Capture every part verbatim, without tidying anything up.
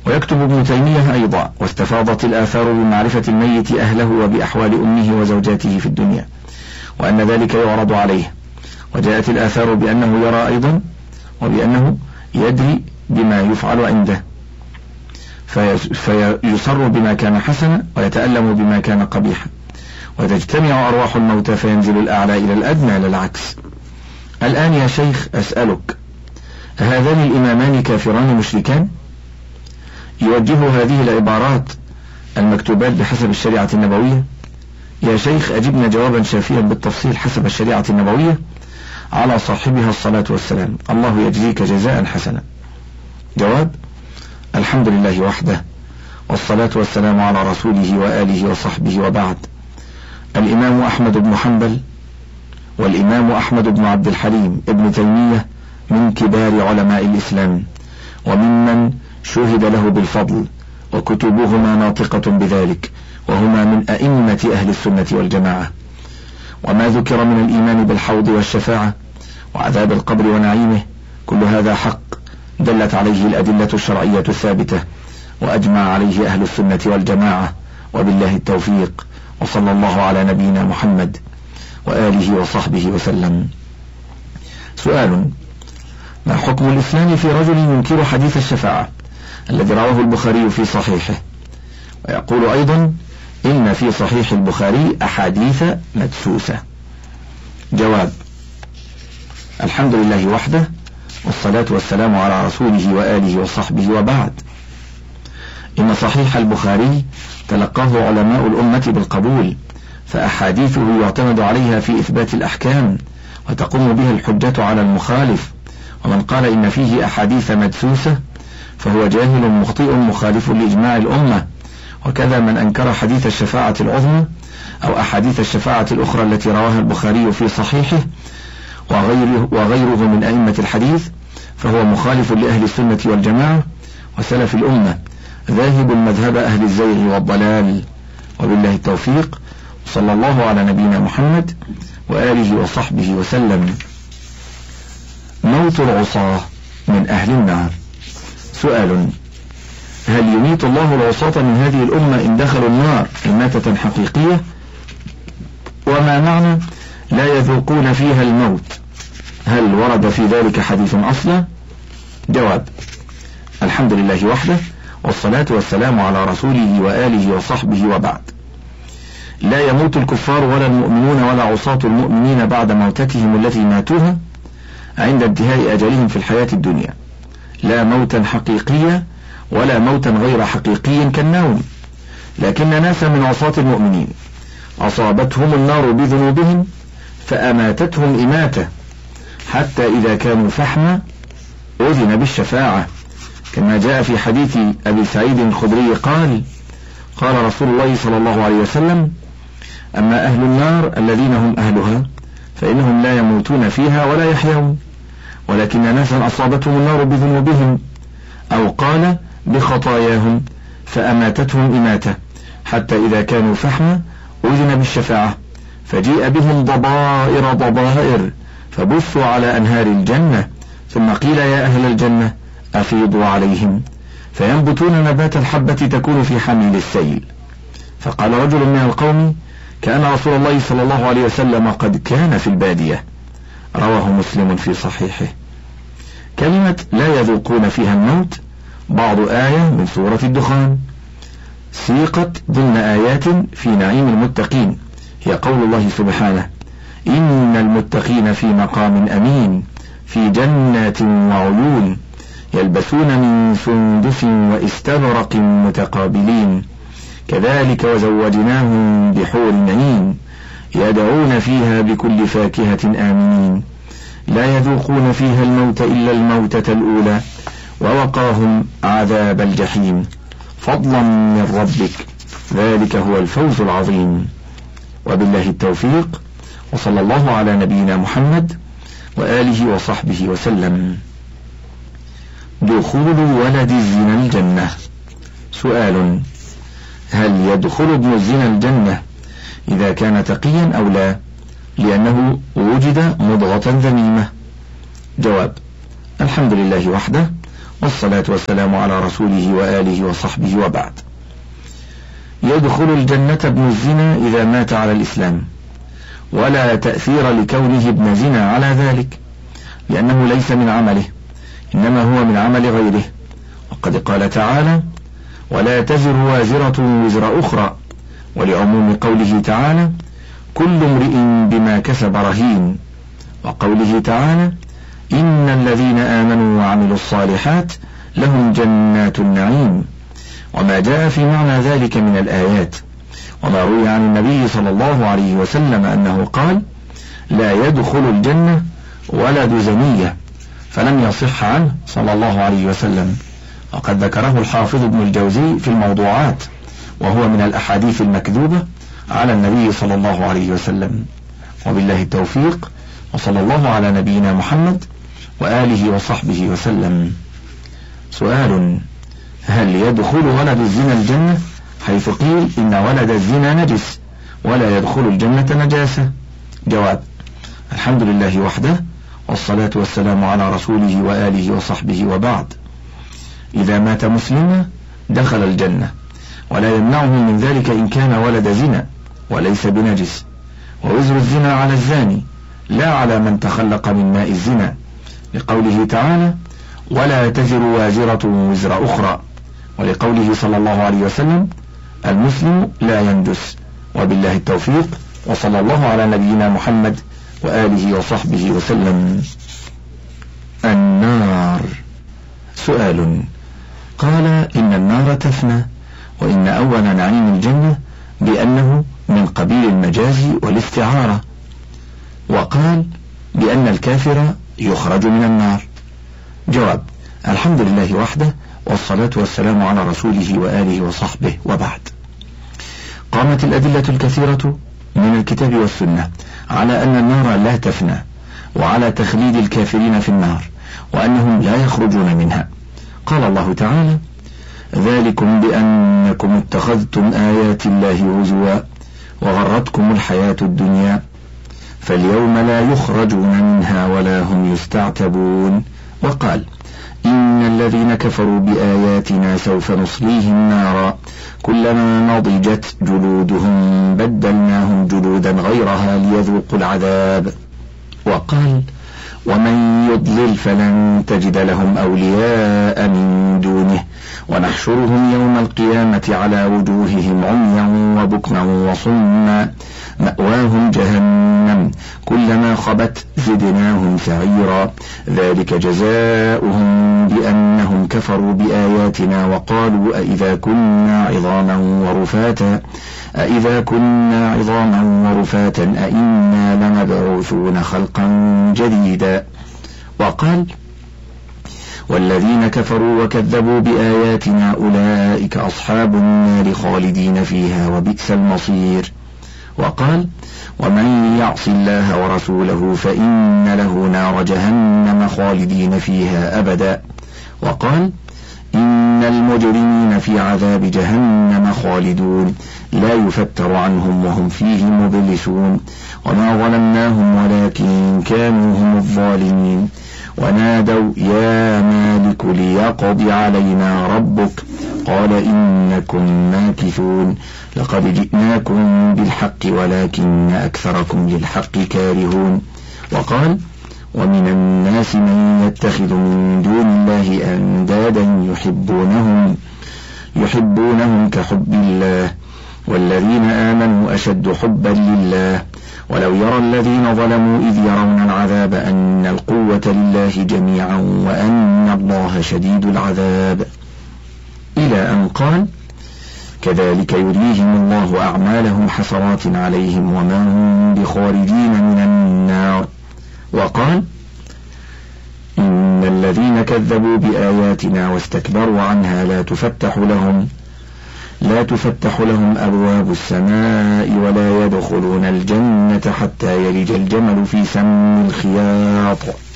ويكتب ابن تيمية أيضا: واستفاضت الآثار بمعرفة الميت أهله وبأحوال أمه وزوجاته في الدنيا، وأن ذلك يعرض عليه. وجاءت الآثار بأنه يرى أيضا، وبأنه يدري بما يفعل عنده، فيصر بما كان حسنا ويتألم بما كان قبيحا، وتجتمع أرواح الموتى فينزل الأعلى إلى الأدنى لا العكس. الآن يا شيخ أسألك، هذان الإمامان كافران مشركان؟ يوجه هذه العبارات المكتوبات بحسب الشريعة النبوية؟ يا شيخ أجبنا جوابا شافيا بالتفصيل حسب الشريعة النبوية على صاحبها الصلاة والسلام، الله يجزيك جزاء حسنا. جواب: الحمد لله وحده، والصلاة والسلام على رسوله وآله وصحبه، وبعد. الإمام أحمد بن حنبل والإمام أحمد بن عبد الحليم ابن تيمية من كبار علماء الإسلام، وممن شهد له بالفضل، وكتبهما ناطقة بذلك، وهما من أئمة أهل السنة والجماعة. وما ذكر من الإيمان بالحوض والشفاعة وعذاب القبر ونعيمه، كل هذا حق دلت عليه الأدلة الشرعية الثابتة، وأجمع عليه أهل السنة والجماعة، وبالله التوفيق، وصلى الله على نبينا محمد وآله وصحبه وسلم. سؤال: ما حكم الإسلام في رجل ينكر حديث الشفاعة الذي رواه البخاري في صحيحه، ويقول أيضا إن في صحيح البخاري أحاديث مدسوسة؟ جواب: الحمد لله وحده، والصلاة والسلام على رسوله وآله وصحبه، وبعد. إن صحيح البخاري تلقاه علماء الأمة بالقبول، فأحاديثه يعتمد عليها في إثبات الأحكام، وتقوم بها الحجة على المخالف. ومن قال إن فيه أحاديث مدسوسة فهو جاهل مخطئ مخالف لإجماع الأمة. وكذا من أنكر حديث الشفاعة العظمى أو أحاديث الشفاعة الأخرى التي رواها البخاري في صحيحه وغيره, وغيره من أئمة الحديث، فهو مخالف لأهل السنة والجماعة وسلف الأمة، ذاهب مذهب أهل الزيغ والضلال، وبالله التوفيق، صلى الله على نبينا محمد وآله وصحبه وسلم. موت العصاة من أهل النار. سؤال: هل يميت الله العصاة من هذه الأمة إن دخلوا النار إماتة حقيقية؟ وما معنى لا يذوقون فيها الموت؟ هل ورد في ذلك حديث أصلا؟ جواب: الحمد لله وحده، والصلاة والسلام على رسوله وآله وصحبه، وبعد. لا يموت الكفار ولا المؤمنون ولا عصاة المؤمنين بعد موتتهم التي ماتوها عند انتهاء أجلهم في الحياة الدنيا، لا موتا حقيقيا ولا موتا غير حقيقي كالنوم. لكن ناسا من عصاة المؤمنين أصابتهم النار بذنوبهم فأماتتهم إماتة، حتى إذا كانوا فحما أذن بالشفاعة، كما جاء في حديث أبي سعيد الخدري قال: قال رسول الله صلى الله عليه وسلم: أما أهل النار الذين هم أهلها فإنهم لا يموتون فيها ولا يحيون، ولكن ناسا أصابتهم النار بذنوبهم، أو قال بخطاياهم، فأماتتهم إماتة، حتى إذا كانوا فحما أذن بالشفاعة، فجيء بهم ضبائر ضبائر فبثوا على أنهار الجنة، ثم قيل: يا أهل الجنة أفيضوا عليهم، فينبتون نبات الحبة تكون في حميل السيل. فقال رجل من القوم: كان رسول الله صلى الله عليه وسلم قد كان في البادية. رواه مسلم في صحيحه. كلمة لا يذوقون فيها الموت بعض آية من سورة الدخان، سيقت ضمن آيات في نعيم المتقين، هي قول الله سبحانه: إن المتقين في مقام أمين في جنات وعيون يلبسون من سندس واستبرق متقابلين كذلك وزوجناهم بحور عين يدعون فيها بكل فاكهة آمنين لا يذوقون فيها الموت إلا الموتة الأولى ووقاهم عذاب الجحيم فضلا من ربك ذلك هو الفوز العظيم. وبالله التوفيق، وصلى الله على نبينا محمد وآله وصحبه وسلم. دخول ولد الزنا الجنة. سؤال: هل يدخل ابن الزنا الجنة إذا كان تقيا أو لا، لأنه وجد مضغة ذميمة؟ جواب: الحمد لله وحده، والصلاة والسلام على رسوله وآله وصحبه وبعد. يدخل الجنة ابن الزنا إذا مات على الإسلام، ولا تأثير لكونه ابن زنا على ذلك، لأنه ليس من عمله، إنما هو من عمل غيره. وقد قال تعالى: ولا تزر وازرة وزر أخرى، ولعموم قوله تعالى: كل امرئ بما كسب رهين، وقوله تعالى: إن الذين آمنوا وعملوا الصالحات لهم جنات النعيم، وما جاء في معنى ذلك من الآيات، وما روي عن النبي صلى الله عليه وسلم أنه قال: لا يدخل الجنة ولد زنية، فلم يصح عنه صلى الله عليه وسلم. وقد ذكره الحافظ ابن الجوزي في الموضوعات، وهو من الأحاديث المكذوبة على النبي صلى الله عليه وسلم. وبالله التوفيق، وصلى الله على نبينا محمد وآله وصحبه وسلم. سؤال: هل يدخل ولد الزنا الجنة؟ حيث قيل إن ولد الزنا نجس ولا يدخل الجنة نجاسة. جواب: الحمد لله وحده، والصلاة والسلام على رسوله وآله وصحبه وبعد. إذا مات مسلما دخل الجنة، ولا يمنعه من ذلك إن كان ولد زنا وليس بنجس، ووزر الزنا على الزاني لا على من تخلق من ماء الزنا، لقوله تعالى: ولا تزر وازرة وزر أخرى، ولقوله صلى الله عليه وسلم: المسلم لا ينجس. وبالله التوفيق، وصلى الله على نبينا محمد وآله وصحبه وسلم. النار. سؤال: قال إن النار تفنى، وإن أول نعيم الجنة بأنه من قبيل المجاز والاستعارة، وقال بأن الكافر يخرج من النار. جواب: الحمد لله وحده، والصلاة والسلام على رسوله وآله وصحبه وبعد. قامت الأدلة الكثيرة من الكتاب والسنة على أن النار لا تفنى، وعلى تخليد الكافرين في النار، وأنهم لا يخرجون منها. قال الله تعالى: ذلكم بأنكم اتخذتم آيات الله هزوا وغرتكم الحياة الدنيا فاليوم لا يخرجون منها ولا هم يستعتبون. وقال: إن الذين كفروا بآياتنا سوف نصليهم نارا كلما نضجت جلودهم بدلناهم جلودا غيرها ليذوقوا العذاب. وقال: ومن يضلل فلن تجد لهم أولياء من دونه ونحشرهم يوم القيامة على وجوههم عميا وبكما وصما مأواهم جهنم كلما خبت زدناهم سعيرا ذلك جزاؤهم بأنهم كفروا بآياتنا وقالوا أإذا كنا عظاما ورفاتا أإذا كنا عظاما ورفاتا أإنا لمبعوثون خلقا جديدا. وقال: والذين كفروا وكذبوا بآياتنا أولئك أصحاب النار خالدين فيها وبئس المصير. وقال: ومن يعص الله ورسوله فإن له نار جهنم خالدين فيها أبدا. وقال: إن المجرمين في عذاب جهنم خالدون لا يفتر عنهم وهم فيه مبلسون. وما ظلمناهم ولكن كانوا هم الظالمين. ونادوا يا مالك ليقض علينا ربك قال إنكم ماكثون لقد جئناكم بالحق ولكن أكثركم للحق كارهون. وقال: ومن الناس من يتخذ من دون الله أندادا يحبونهم يحبونهم كحب الله والذين آمنوا أشد حبا لله ولو يرى الذين ظلموا إذ يرون العذاب أن القوة لله جميعا وأن الله شديد العذاب، إلى أن قال: كذلك يريهم الله أعمالهم حسرات عليهم وما هم بخارجين من النار. وقال: إن الذين كذبوا بآياتنا واستكبروا عنها لا تفتح لهم لا تفتح لهم أبواب السماء ولا يدخلون الجنة حتى يلج الجمل في سم الخياط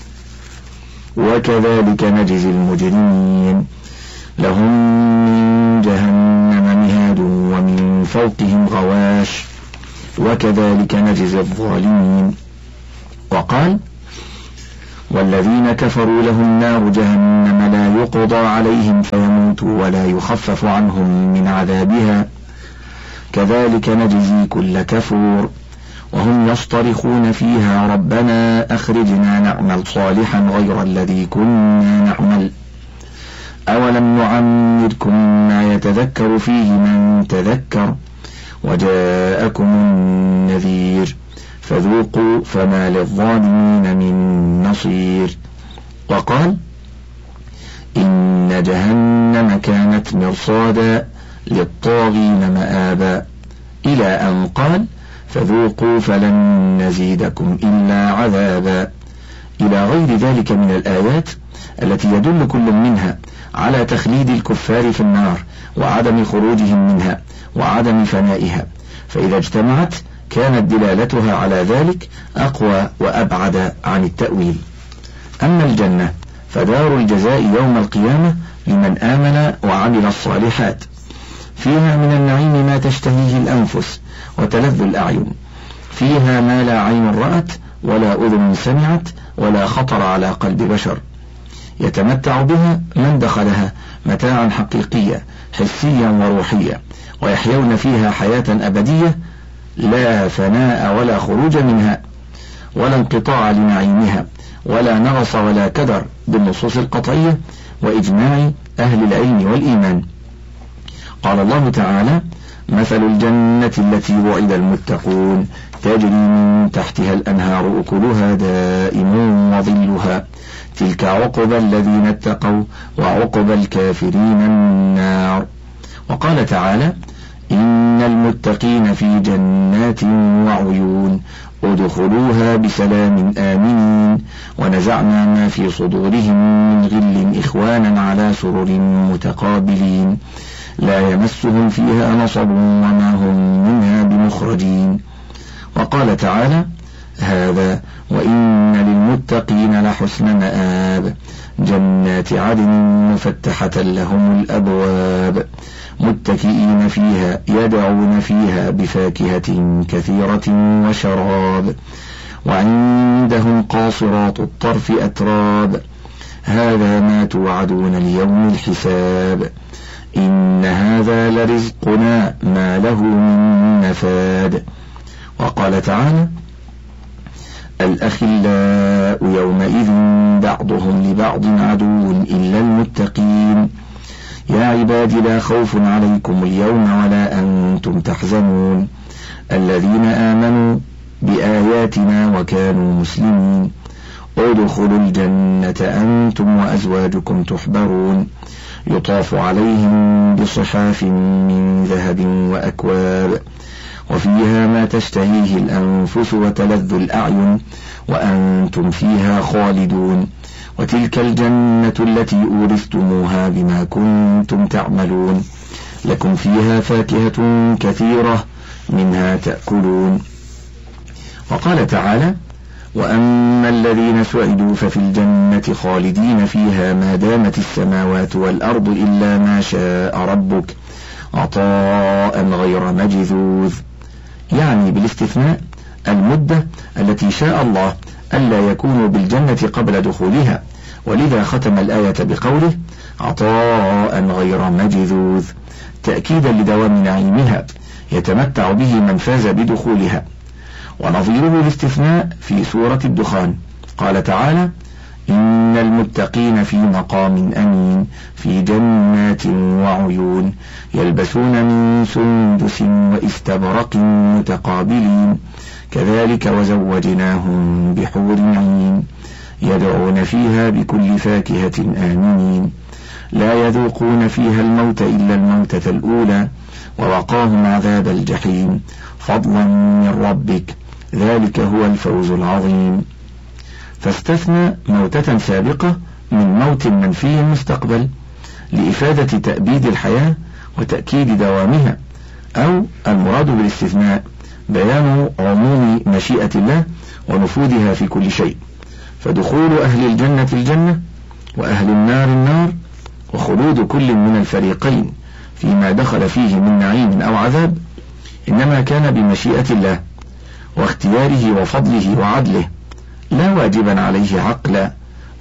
وكذلك نجزي المجرمين. لهم من جهنم مهاد ومن فوقهم غواش وكذلك نجزي الظالمين. وقال: والذين كفروا لهم نار جهنم لا يقضى عليهم فيموتوا ولا يخفف عنهم من عذابها كذلك نجزي كل كفور وهم يصطرخون فيها ربنا أخرجنا نعمل صالحا غير الذي كنا نعمل أولم نعمركم ما يتذكر فيه من تذكر وجاءكم النذير فذوقوا فما للظالمين من نصير. وقال إن جهنم كانت مرصادا للطاغين مآبا إلى أن قال فذوقوا فلن نزيدكم إلا عذابا إلى غير ذلك من الآيات التي يدل كل منها على تخليد الكفار في النار وعدم خروجهم منها وعدم فنائها، فإذا اجتمعت كانت دلالتها على ذلك أقوى وأبعد عن التأويل. أما الجنة فدار الجزاء يوم القيامة لمن آمن وعمل الصالحات، فيها من النعيم ما تشتهيه الأنفس وتلذ الأعين، فيها ما لا عين رأت ولا أذن سمعت ولا خطر على قلب بشر، يتمتع بها من دخلها متاعا حقيقيا حسيا وروحيا، ويحيون فيها حياة أبدية لا فناء ولا خروج منها ولا انقطاع لنعيمها ولا نغص ولا كدر بالنصوص القطعية وإجماع أهل العلم والإيمان. قال الله تعالى مثل الجنة التي وعد المتقون تجري من تحتها الأنهار أكلها دائم وظلها تلك عقبى الذين اتقوا وعقبى الكافرين النار. وقال تعالى إن المتقين في جنات وعيون ادخلوها بسلام آمنين ونزعنا ما في صدورهم من غل إخوانا على سرر متقابلين لا يمسهم فيها نصب وما هم منها بمخرجين. وقال تعالى هذا وإن للمتقين لحسن مآب جنات عدن مفتحة لهم الأبواب متكئين فيها يدعون فيها بفاكهة كثيرة وشراب وعندهم قاصرات الطرف أتراب هذا ما توعدون ليوم الحساب إن هذا لرزقنا ما له من نفاد. وقال تعالى الأخلاء يومئذ بعضهم لبعض عدو إلا المتقين يا عباد لا خوف عليكم اليوم ولا أنتم تحزنون الذين آمنوا بآياتنا وكانوا مسلمين ادخلوا الجنة أنتم وأزواجكم تحبرون يطاف عليهم بصحاف من ذهب وأكواب وفيها ما تشتهيه الأنفس وتلذ الأعين وأنتم فيها خالدون وتلك الجنة التي أورثتموها بما كنتم تعملون لكم فيها فاكهة كثيرة منها تأكلون. وقال تعالى وأما الذين سعدوا ففي الجنة خالدين فيها ما دامت السماوات والأرض إلا ما شاء ربك عطاء غير مجذوذ، يعني بالاستثناء المدة التي شاء الله ألا يكونوا بالجنة قبل دخولها، ولذا ختم الآية بقوله عطاء غير مجذوذ تأكيدا لدوام نعيمها يتمتع به من فاز بدخولها. ونظيره الاستثناء في سورة الدخان قال تعالى إن المتقين في مقام أمين في جنات وعيون يلبسون من سندس وإستبرق متقابلين كذلك وزوجناهم بحور عين يدعون فيها بكل فاكهة آمنين لا يذوقون فيها الموت إلا الموتة الأولى ووقاهم عذاب الجحيم فضلا من ربك ذلك هو الفوز العظيم. فاستثنى موتة سابقة من موت منفي مستقبل لإفادة تأبيد الحياة وتأكيد دوامها، أو المراد بالاستثناء بيان عموم مشيئة الله ونفوذها في كل شيء، فدخول أهل الجنة الجنة وأهل النار النار وخلود كل من الفريقين فيما دخل فيه من نعيم أو عذاب إنما كان بمشيئة الله واختياره وفضله وعدله لا واجبا عليه عقلا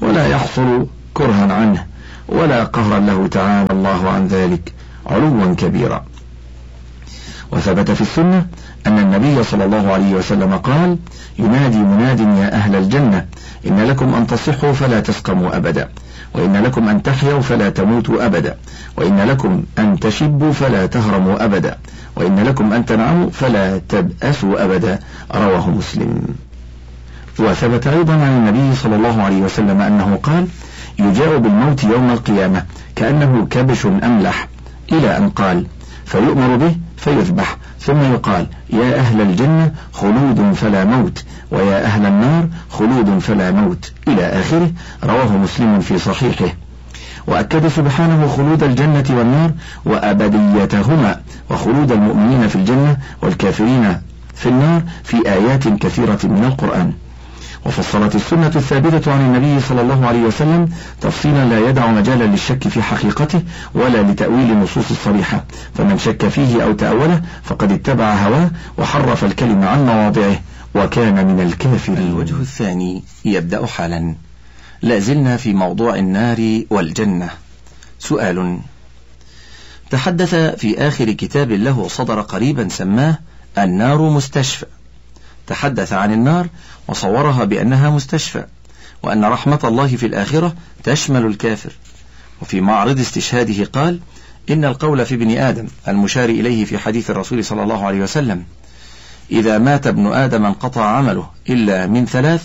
ولا يحصل كرها عنه ولا قهرا له تعالى الله عن ذلك علوا كبيرا. وثبت في السنة أن النبي صلى الله عليه وسلم قال: ينادي مناد يا أهل الجنة إن لكم أن تصحوا فلا تسقموا أبدا، وإن لكم أن تحيوا فلا تموتوا أبدا، وإن لكم أن تشبوا فلا تهرموا أبدا، وإن لكم أن تنعموا فلا تبأسوا أبدا. رواه مسلم. وثبت أيضا عن النبي صلى الله عليه وسلم أنه قال: يجاء بالموت يوم القيامة كأنه كبش أملح، إلى أن قال: فيؤمر به فيذبح، ثم يقال: يا أهل الجنة خلود فلا موت، ويا أهل النار خلود فلا موت، إلى آخره. رواه مسلم في صحيحه. وأكد سبحانه خلود الجنة والنار وأبديتهما وخلود المؤمنين في الجنة والكافرين في النار في آيات كثيرة من القرآن. وفصلت السنة الثابتة عن النبي صلى الله عليه وسلم تفصيلا لا يدع مجالا للشك في حقيقته ولا لتأويل النصوص الصريحة، فمن شك فيه أو تأوله فقد اتبع هواه وحرف الكلمة عن مواضعه وكان من الكافرين. الوجه الثاني يبدأ حالا. لازلنا في موضوع النار والجنة. سؤال: تحدث في آخر كتاب له صدر قريبا سماه النار مستشفى، تحدث عن النار وصورها بأنها مستشفى، وأن رحمة الله في الآخرة تشمل الكافر. وفي معرض استشهاده قال: إن القول في ابن آدم المشار إليه في حديث الرسول صلى الله عليه وسلم: إذا مات ابن آدم انقطع عمله إلا من ثلاث: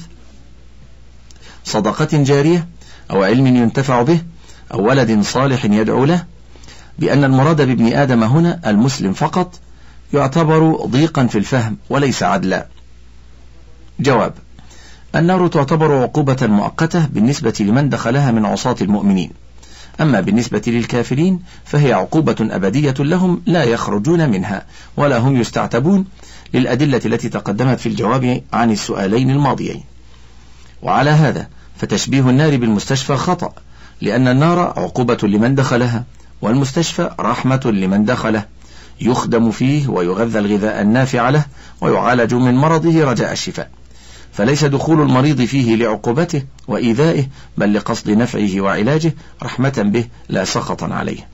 صدقة جارية، أو علم ينتفع به، أو ولد صالح يدعو له، بأن المراد بابن آدم هنا المسلم فقط، يعتبر ضيقا في الفهم وليس عدلا. جواب: النار تعتبر عقوبة مؤقتة بالنسبة لمن دخلها من عصاة المؤمنين، أما بالنسبة للكافرين فهي عقوبة أبدية لهم لا يخرجون منها ولا هم يستعتبون، للأدلة التي تقدمت في الجواب عن السؤالين الماضيين. وعلى هذا فتشبيه النار بالمستشفى خطأ، لأن النار عقوبة لمن دخلها، والمستشفى رحمة لمن دخله، يخدم فيه ويغذى الغذاء النافع له ويعالج من مرضه رجاء الشفاء، فليس دخول المريض فيه لعقوبته وإيذائه، بل لقصد نفعه وعلاجه رحمة به لا سخطا عليه.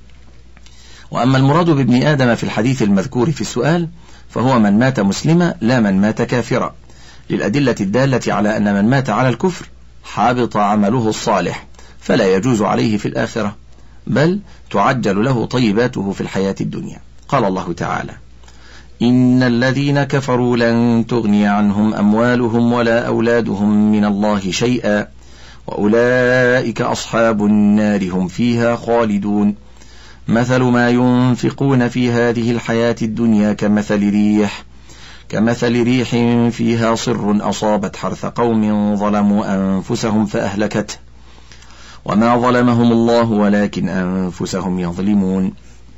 وأما المراد بابن آدم في الحديث المذكور في السؤال فهو من مات مسلما لا من مات كافرا، للأدلة الدالة على أن من مات على الكفر حابط عمله الصالح فلا يجوز عليه في الآخرة، بل تعجل له طيباته في الحياة الدنيا. قال الله تعالى: إن الذين كفروا لن تغني عنهم أموالهم ولا أولادهم من الله شيئا وأولئك أصحاب النار هم فيها خالدون. مثل ما ينفقون في هذه الحياة الدنيا كمثل ريح كمثل ريح فيها صر أصابت حرث قوم ظلموا أنفسهم فأهلكته وما ظلمهم الله ولكن أنفسهم يظلمون.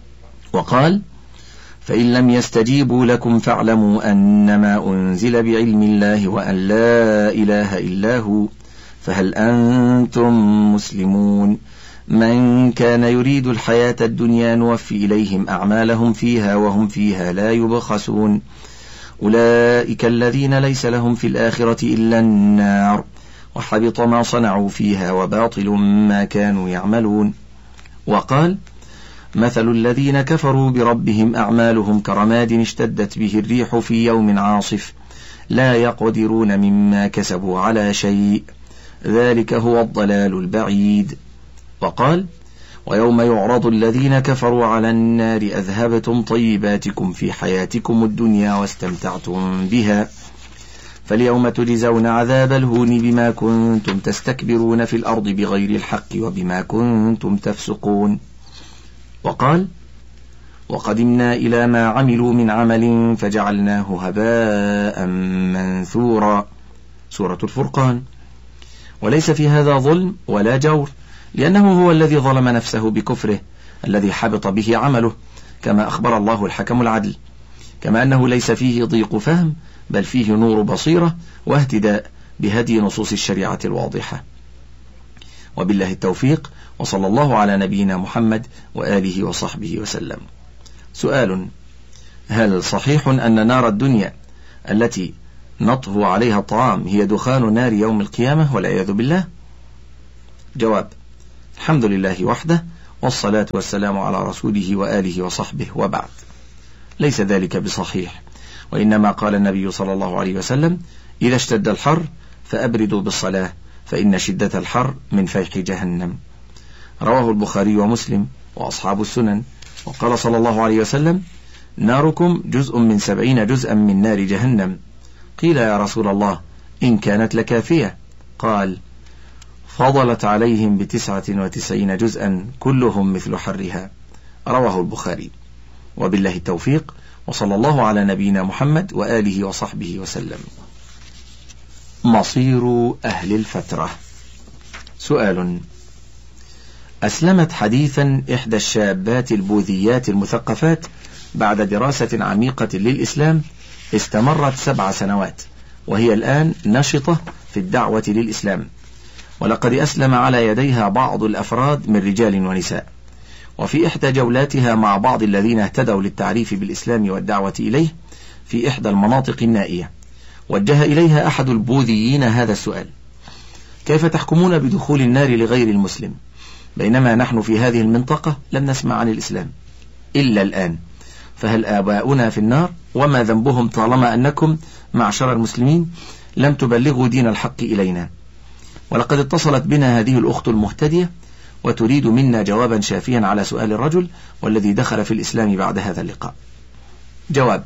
وقال: فإن لم يستجيبوا لكم فاعلموا أنما أنزل بعلم الله وأن لا إله إلا هو فهل أنتم مسلمون. من كان يريد الحياة الدنيا نوفي إليهم أعمالهم فيها وهم فيها لا يبخسون. أولئك الذين ليس لهم في الآخرة إلا النار وحبط ما صنعوا فيها وباطل ما كانوا يعملون. وقال: مثل الذين كفروا بربهم أعمالهم كرماد اشتدت به الريح في يوم عاصف لا يقدرون مما كسبوا على شيء ذلك هو الضلال البعيد. وقال: ويوم يعرض الذين كفروا على النار أذهبتم طيباتكم في حياتكم الدنيا واستمتعتم بها فاليوم تجزون عذاب الهون بما كنتم تستكبرون في الأرض بغير الحق وبما كنتم تفسقون. وقال: وقدمنا إلى ما عملوا من عمل فجعلناه هباء منثورا. سورة الفرقان. وليس في هذا ظلم ولا جور، لأنه هو الذي ظلم نفسه بكفره الذي حبط به عمله، كما أخبر الله الحكم العدل، كما أنه ليس فيه ضيق فهم بل فيه نور بصيرة واهتداء بهدي نصوص الشريعة الواضحة. وبالله التوفيق، وصلى الله على نبينا محمد وآله وصحبه وسلم. سؤال: هل صحيح أن نار الدنيا التي نطهو عليها الطعام هي دخان نار يوم القيامة والعياذ بالله؟ جواب: الحمد لله وحده، والصلاة والسلام على رسوله وآله وصحبه، وبعد. ليس ذلك بصحيح، وإنما قال النبي صلى الله عليه وسلم: إذا اشتد الحر فأبردوا بالصلاة فإن شدة الحر من فيح جهنم. رواه البخاري ومسلم وأصحاب السنن. وقال صلى الله عليه وسلم: ناركم جزء من سبعين جزءا من نار جهنم. قيل: يا رسول الله، إن كانت لكافية؟ قال: فضلت عليهم بتسعة وتسعين جزءا كلهم مثل حرها. رواه البخاري. وبالله التوفيق، وصلى الله على نبينا محمد وآله وصحبه وسلم. مصير أهل الفترة. سؤال: أسلمت حديثا إحدى الشابات البوذيات المثقفات بعد دراسة عميقة للإسلام استمرت سبع سنوات، وهي الآن نشطة في الدعوة للإسلام، ولقد أسلم على يديها بعض الأفراد من رجال ونساء. وفي إحدى جولاتها مع بعض الذين اهتدوا للتعريف بالإسلام والدعوة إليه في إحدى المناطق النائية، وجه إليها أحد البوذيين هذا السؤال: كيف تحكمون بدخول النار لغير المسلم بينما نحن في هذه المنطقة لم نسمع عن الإسلام إلا الآن؟ فهل آباؤنا في النار؟ وما ذنبهم طالما أنكم معشر المسلمين لم تبلغوا دين الحق إلينا؟ ولقد اتصلت بنا هذه الأخت المهتدية وتريد منا جوابا شافيا على سؤال الرجل والذي دخل في الإسلام بعد هذا اللقاء. جواب: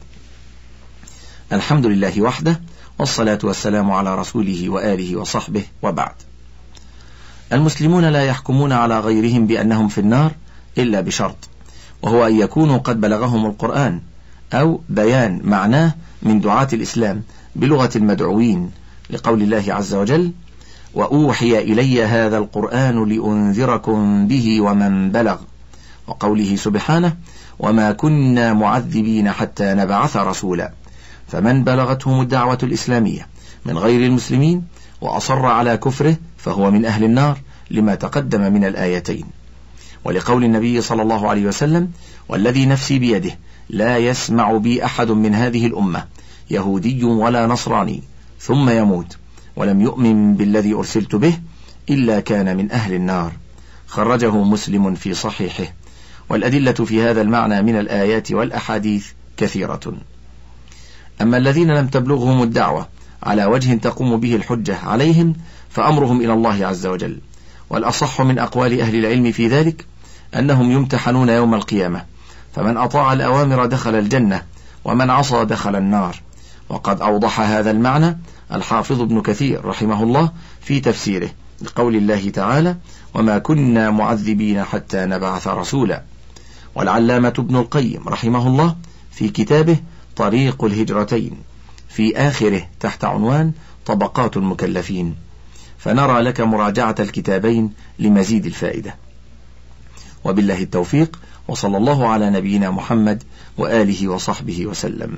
الحمد لله وحده، والصلاة والسلام على رسوله وآله وصحبه، وبعد. المسلمون لا يحكمون على غيرهم بأنهم في النار إلا بشرط، وهو أن يكونوا قد بلغهم القرآن أو بيان معناه من دعاة الإسلام بلغة المدعوين، لقول الله عز وجل: وأوحي إلي هذا القرآن لأنذركم به ومن بلغ، وقوله سبحانه: وما كنا معذبين حتى نبعث رسولا. فمن بلغتهم الدعوة الإسلامية من غير المسلمين وأصر على كفره فهو من أهل النار، لما تقدم من الآيتين، ولقول النبي صلى الله عليه وسلم: والذي نفسي بيده لا يسمع بي أحد من هذه الأمة يهودي ولا نصراني ثم يموت ولم يؤمن بالذي أرسلت به إلا كان من أهل النار. خرجه مسلم في صحيحه. والأدلة في هذا المعنى من الآيات والأحاديث كثيرة. أما الذين لم تبلغهم الدعوة على وجه تقوم به الحجة عليهم فأمرهم إلى الله عز وجل. والأصح من أقوال أهل العلم في ذلك أنهم يمتحنون يوم القيامة، فمن أطاع الأوامر دخل الجنة، ومن عصى دخل النار. وقد أوضح هذا المعنى الحافظ ابن كثير رحمه الله في تفسيره لقول الله تعالى: وما كنا معذبين حتى نبعث رسولا. والعلامة ابن القيم رحمه الله في كتابه طريق الهجرتين في آخره تحت عنوان طبقات المكلفين، فنرى لك مراجعة الكتابين لمزيد الفائدة. وبالله التوفيق، وصلى الله على نبينا محمد وآله وصحبه وسلم.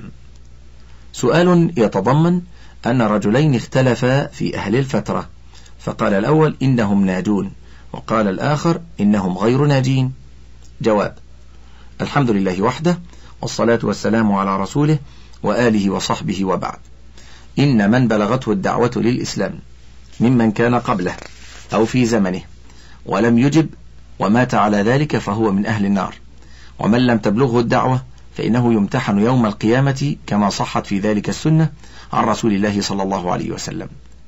سؤال يتضمن أن رجلين اختلفا في أهل الفترة، فقال الأول إنهم ناجون، وقال الآخر إنهم غير ناجين. جواب: الحمد لله وحده، والصلاة والسلام على رسوله وآله وصحبه، وبعد. إن من بلغته الدعوة للإسلام ممن كان قبله أو في زمنه ولم يجب ومات على ذلك فهو من أهل النار، ومن لم تبلغه الدعوة فإنه يمتحن يوم القيامة كما صحت في ذلك السنة عن رسول الله صلى الله عليه وسلم.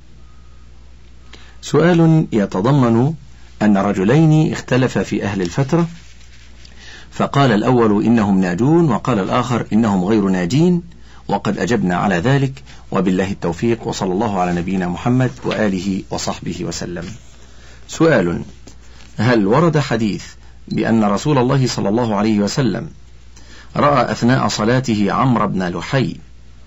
سؤال يتضمن أن رجلين اختلفا في أهل الفترة، فقال الأول إنهم ناجون، وقال الآخر إنهم غير ناجين، وقد أجبنا على ذلك، وبالله التوفيق، وصلى الله على نبينا محمد وآله وصحبه وسلم. سؤال: هل ورد حديث بأن رسول الله صلى الله عليه وسلم رأى أثناء صلاته عمرو بن لحي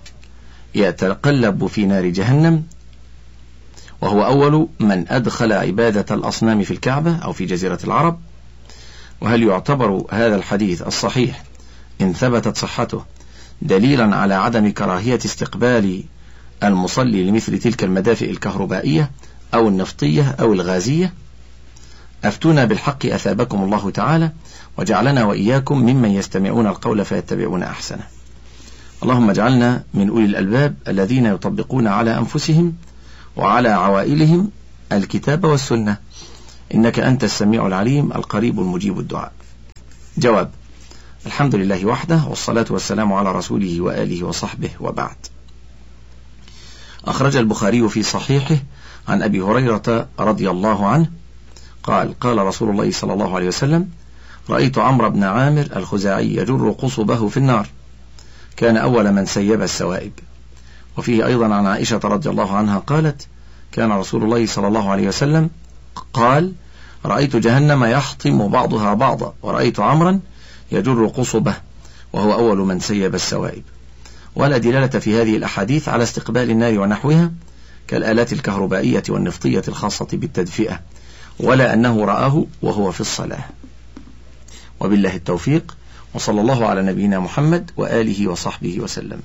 يتقلب في نار جهنم، وهو أول من أدخل عبادة الأصنام في الكعبة أو في جزيرة العرب؟ وهل يعتبر هذا الحديث الصحيح إن ثبتت صحته دليلا على عدم كراهية استقبال المصلي لمثل تلك المدافئ الكهربائية أو النفطية أو الغازية؟ أفتونا بالحق أثابكم الله تعالى، وجعلنا وإياكم ممن يستمعون القول فيتبعون أحسنه. اللهم اجعلنا من أولي الألباب الذين يطبقون على أنفسهم وعلى عوائلهم الكتاب والسنة، إنك أنت السميع العليم القريب المجيب الدعاء. جواب: الحمد لله وحده، والصلاة والسلام على رسوله وآله وصحبه، وبعد. أخرج البخاري في صحيحه عن أبي هريرة رضي الله عنه قال: قال رسول الله صلى الله عليه وسلم: رأيت عمرو بن عامر الخزاعي يجر قصبه في النار، كان أول من سيب السوائب. وفيه أيضا عن عائشة رضي الله عنها قالت: كان رسول الله صلى الله عليه وسلم قال: رأيت جهنم يحطم بعضها بعضا، ورأيت عمرا يجر قصبه وهو أول من سيب السوائب. ولا دلالة في هذه الأحاديث على استقبال النار ونحوها كالآلات الكهربائية والنفطية الخاصة بالتدفئة، ولا أنه رآه وهو في الصلاة. وبالله التوفيق، وصلى الله على نبينا محمد وآله وصحبه وسلم.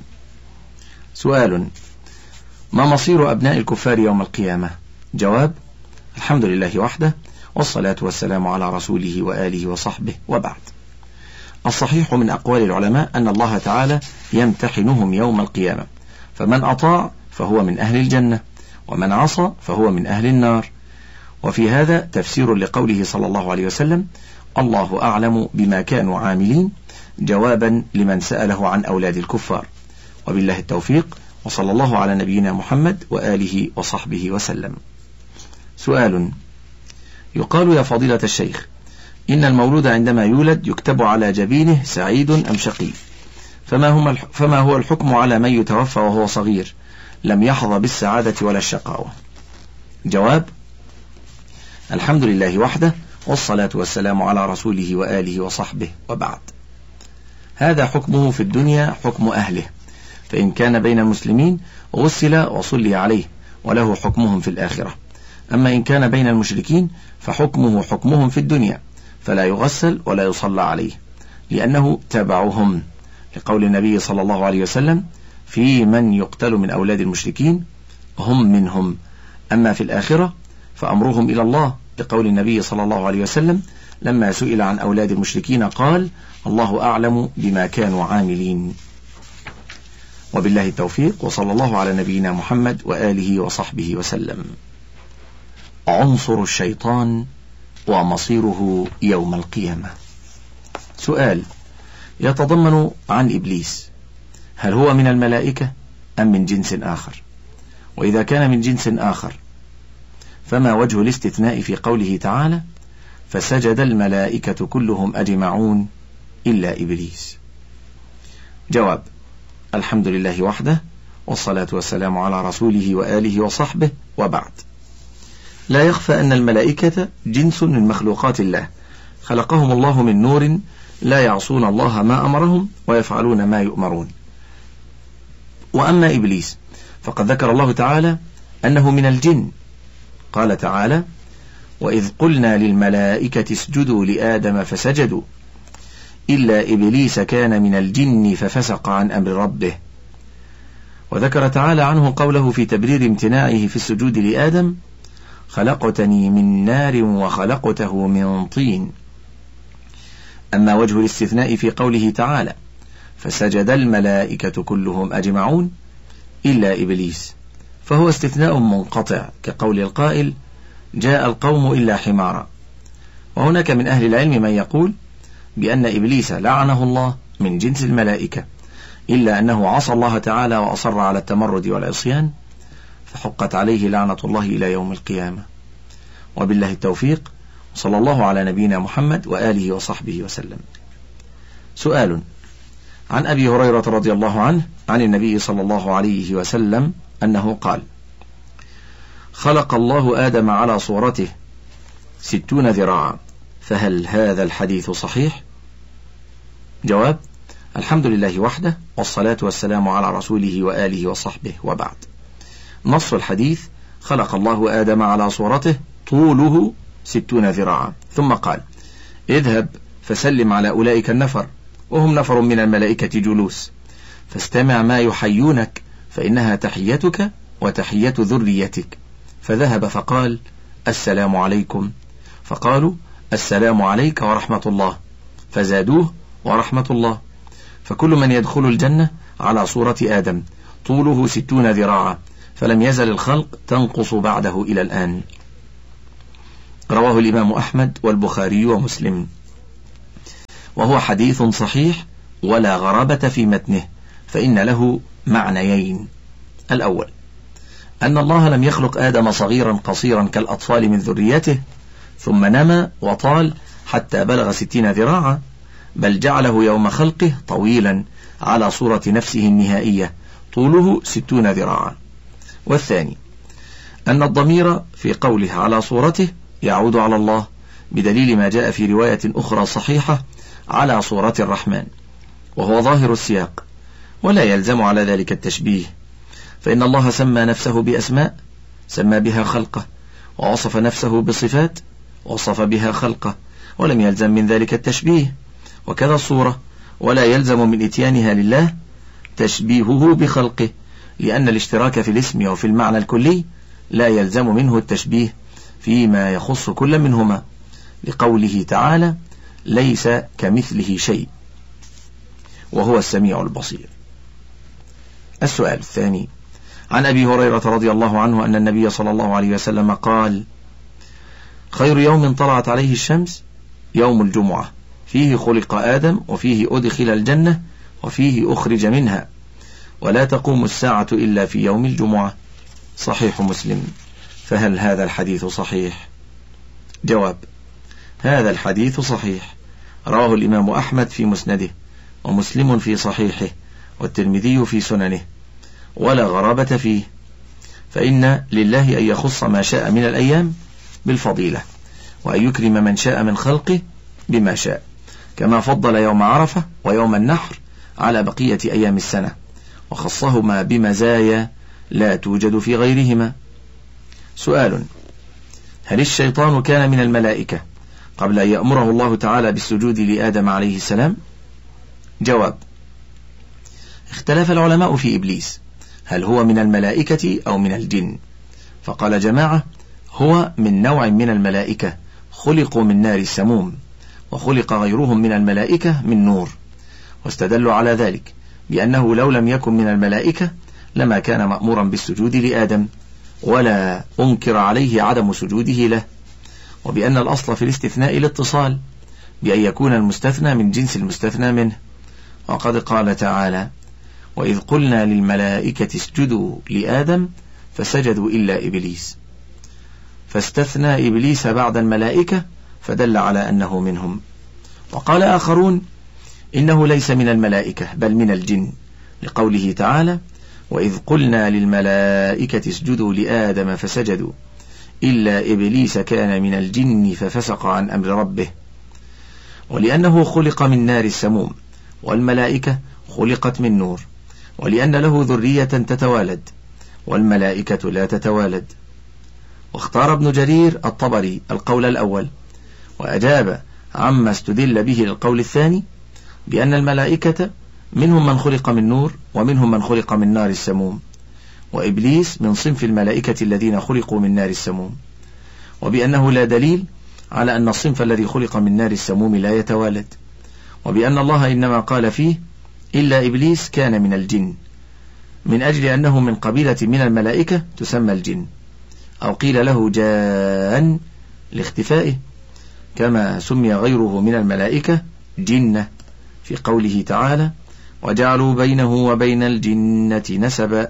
سؤال: ما مصير أبناء الكفار يوم القيامة؟ جواب: الحمد لله وحده، والصلاة والسلام على رسوله وآله وصحبه، وبعد. الصحيح من أقوال العلماء أن الله تعالى يمتحنهم يوم القيامة، فمن أطاع فهو من أهل الجنة، ومن عصى فهو من أهل النار. وفي هذا تفسير لقوله صلى الله عليه وسلم: الله أعلم بما كانوا عاملين، جوابا لمن سأله عن أولاد الكفار. وبالله التوفيق، وصلى الله على نبينا محمد وآله وصحبه وسلم. سؤال: يقال يا فضيلة الشيخ إن المولود عندما يولد يكتب على جبينه سعيد أم شقي، فما, هم فما هو الحكم على من يتوفى وهو صغير لم يحظى بالسعادة ولا الشقاوة؟ جواب: الحمد لله وحده، والصلاة والسلام على رسوله وآله وصحبه، وبعد. هذا حكمه في الدنيا حكم أهله، فإن كان بين المسلمين غسل وصلي عليه وله حكمهم في الآخرة. أما إن كان بين المشركين فحكمه حكمهم في الدنيا، فلا يغسل ولا يصلى عليه، لأنه تبعهم، لقول النبي صلى الله عليه وسلم: في من يقتل من أولاد المشركين هم منهم. أما في الآخرة فأمرهم إلى الله، لقول النبي صلى الله عليه وسلم لما سئل عن أولاد المشركين قال: الله أعلم بما كانوا عاملين. وبالله التوفيق، وصلى الله على نبينا محمد وآله وصحبه وسلم. عنصر الشيطان ومصيره يوم القيامة. سؤال يتضمن عن إبليس: هل هو من الملائكة أم من جنس آخر؟ وإذا كان من جنس آخر فما وجه الاستثناء في قوله تعالى: فسجد الملائكة كلهم أجمعون إلا إبليس؟ جواب: الحمد لله وحده، والصلاة والسلام على رسوله وآله وصحبه، وبعد. لا يخفى أن الملائكة جنس من مخلوقات الله، خلقهم الله من نور، لا يعصون الله ما أمرهم ويفعلون ما يؤمرون. وأما إبليس فقد ذكر الله تعالى أنه من الجن، قال تعالى: وإذ قلنا للملائكة اسجدوا لآدم فسجدوا إلا إبليس كان من الجن ففسق عن أمر ربه. وذكر تعالى عنه قوله في تبرير امتناعه في السجود لآدم: خلقتني من نار وخلقته من طين. أما وجه الاستثناء في قوله تعالى: فسجد الملائكة كلهم أجمعون إلا إبليس، فهو استثناء منقطع كقول القائل: جاء القوم إلا حمارا. وهناك من أهل العلم من يقول بأن إبليس لعنه الله من جنس الملائكة، إلا أنه عصى الله تعالى وأصر على التمرد والعصيان، فحقت عليه لعنة الله إلى يوم القيامة. وبالله التوفيق، صلى الله على نبينا محمد وآله وصحبه وسلم. سؤال عن أبي هريرة رضي الله عنه عن النبي صلى الله عليه وسلم أنه قال: خلق الله آدم على صورته ستون ذراعا، فهل هذا الحديث صحيح؟ جواب: الحمد لله وحده، والصلاة والسلام على رسوله وآله وصحبه، وبعد. نص الحديث: خلق الله آدم على صورته طوله ستون ذراعا، ثم قال: اذهب فسلم على أولئك النفر، وهم نفر من الملائكة جلوس، فاستمع ما يحيونك، فإنها تحيتك وتحية ذريتك. فذهب فقال: السلام عليكم، فقالوا: السلام عليك ورحمة الله، فزادوه: ورحمة الله. فكل من يدخل الجنة على صورة آدم طوله ستون ذراعا، فلم يزل الخلق تنقص بعده إلى الآن. رواه الإمام أحمد والبخاري ومسلم، وهو حديث صحيح ولا غرابة في متنه، فإن له معنيين: الأول أن الله لم يخلق آدم صغيرا قصيرا كالأطفال من ذريته ثم نما وطال حتى بلغ ستين ذراعا، بل جعله يوم خلقه طويلا على صورة نفسه النهائية طوله ستون ذراعا. والثاني أن الضمير في قوله على صورته يعود على الله، بدليل ما جاء في رواية أخرى صحيحة على صورة الرحمن، وهو ظاهر السياق، ولا يلزم على ذلك التشبيه، فإن الله سمى نفسه بأسماء سمى بها خلقه، ووصف نفسه بصفات وصف بها خلقه، ولم يلزم من ذلك التشبيه. وكذا الصورة، ولا يلزم من إتيانها لله تشبيهه بخلقه، لأن الاشتراك في الاسم وفي المعنى الكلي لا يلزم منه التشبيه فيما يخص كل منهما، لقوله تعالى: ليس كمثله شيء وهو السميع البصير. السؤال الثاني: عن أبي هريرة رضي الله عنه أن النبي صلى الله عليه وسلم قال: خير يوم طلعت عليه الشمس يوم الجمعة، فيه خلق آدم، وفيه أدخل الجنة، وفيه أخرج منها، ولا تقوم الساعة إلا في يوم الجمعة. صحيح مسلم. فهل هذا الحديث صحيح؟ جواب: هذا الحديث صحيح، رواه الإمام أحمد في مسنده، ومسلم في صحيحه، والترمذي في سننه، ولا غرابة فيه، فإن لله أن يخص ما شاء من الأيام بالفضيلة، وأن يكرم من شاء من خلقه بما شاء، كما فضل يوم عرفة ويوم النحر على بقية أيام السنة، وخصهما بمزايا لا توجد في غيرهما. سؤال: هل الشيطان كان من الملائكة قبل أن يأمره الله تعالى بالسجود لآدم عليه السلام؟ جواب: اختلف العلماء في إبليس، هل هو من الملائكة أو من الجن؟ فقال جماعة: هو من نوع من الملائكة، خلقوا من نار السموم، وخلق غيرهم من الملائكة من نور، واستدلوا على ذلك بأنه لو لم يكن من الملائكة لما كان مأمورا بالسجود لآدم، ولا أنكر عليه عدم سجوده له، وبأن الأصل في الاستثناء الاتصال، بأن يكون المستثنى من جنس المستثنى منه، وقد قال تعالى: وإذ قلنا للملائكة اسجدوا لآدم فسجدوا إلا إبليس، فاستثنى إبليس بعد الملائكة فدل على أنه منهم. وقال آخرون: إنه ليس من الملائكة بل من الجن، لقوله تعالى: وإذ قلنا للملائكة اسجدوا لآدم فسجدوا إلا إبليس كان من الجن ففسق عن أمر ربه. ولأنه خلق من نار السموم، والملائكة خلقت من نور، ولأن له ذرية تتوالد، والملائكة لا تتوالد. واختار ابن جرير الطبري القول الأول، وأجاب عما استدل به للقول الثاني بأن الملائكة منهم من خلق من نور، ومنهم من خلق من نار السموم، وإبليس من صنف الملائكة الذين خلقوا من نار السموم، وبأنه لا دليل على أن الصنف الذي خلق من نار السموم لا يتوالد، وبأن الله إنما قال فيه إلا إبليس كان من الجن، من أجل أنه من قبيلة من الملائكة تسمى الجن، أو قيل له جان لاختفائه، كما سمي غيره من الملائكة جنة في قوله تعالى: وجعلوا بينه وبين الجنة نسبا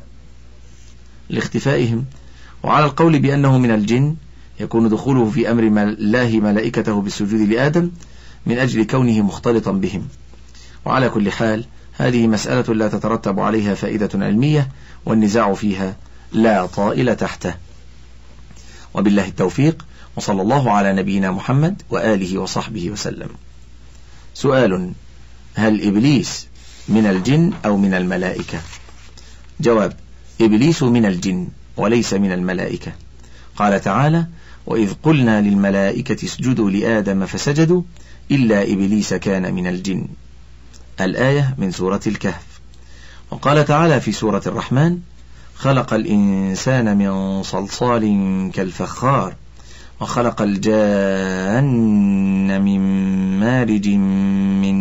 لاختفائهم. وعلى القول بأنه من الجن يكون دخوله في أمر الله ملائكته بالسجود لآدم من أجل كونه مختلطا بهم. وعلى كل حال هذه مسألة لا تترتب عليها فائدة علمية، والنزاع فيها لا طائل تحته. وبالله التوفيق، وصلى الله على نبينا محمد وآله وصحبه وسلم. سؤال: هل إبليس من الجن أو من الملائكة؟ جواب: إبليس من الجن وليس من الملائكة. قال تعالى: وإذ قلنا للملائكة اسجدوا لآدم فسجدوا إلا إبليس كان من الجن. الآية من سورة الكهف. وقال تعالى في سورة الرحمن: خلق الإنسان من صلصال كالفخار وخلق الجان من مارج من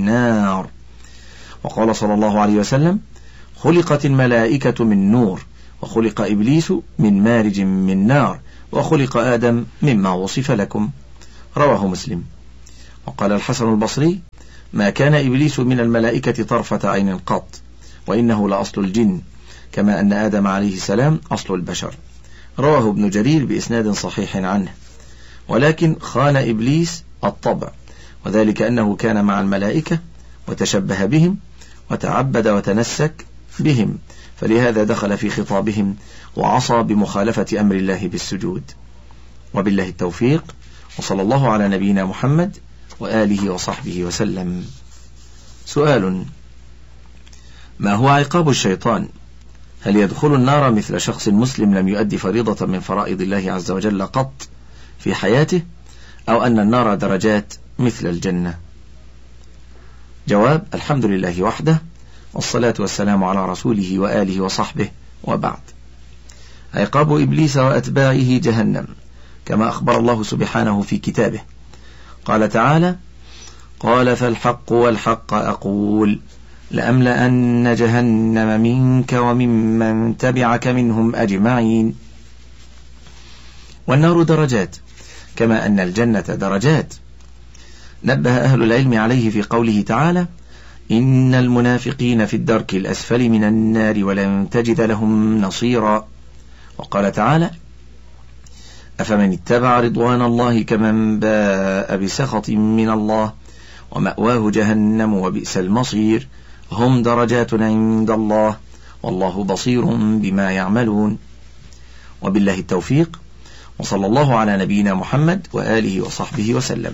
نار. وقال صلى الله عليه وسلم: خلقت الملائكة من نور وخلق إبليس من مارج من نار، وخلق آدم مما وصف لكم. رواه مسلم. وقال الحسن البصري: ما كان إبليس من الملائكة طرفة عين قط، وإنه لأصل الجن، كما أن آدم عليه السلام أصل البشر. رواه ابن جرير بإسناد صحيح عنه. ولكن خان إبليس الطبع، وذلك أنه كان مع الملائكة وتشبه بهم وتعبد وتنسك بهم، فلهذا دخل في خطابهم وعصى بمخالفة أمر الله بالسجود. وبالله التوفيق، وصلى الله على نبينا محمد وآله وصحبه وسلم. سؤال: ما هو عقاب الشيطان؟ هل يدخل النار مثل شخص مسلم لم يؤدي فريضة من فرائض الله عز وجل قط في حياته، أو أن النار درجات مثل الجنة؟ جواب: الحمد لله وحده، والصلاة والسلام على رسوله وآله وصحبه، وبعد. عقاب إبليس وأتباعه جهنم، كما أخبر الله سبحانه في كتابه. قال تعالى: قال فالحق والحق أقول لأملأن جهنم منك وممن تبعك منهم أجمعين. والنار درجات، كما أن الجنة درجات. نبه أهل العلم عليه في قوله تعالى: إن المنافقين في الدرك الأسفل من النار ولن تجد لهم نصيرا. وقال تعالى: أفمن اتبع رضوان الله كمن باء بسخط من الله ومأواه جهنم وبئس المصير، هم درجات عند الله والله بصير بما يعملون. وبالله التوفيق، وصلى الله على نبينا محمد وآله وصحبه وسلم.